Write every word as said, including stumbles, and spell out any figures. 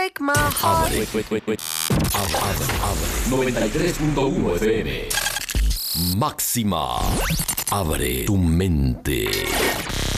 break my heart. Abre, abre, abre, abre. noventa y tres punto uno F M. Máxima. Abre tu mente.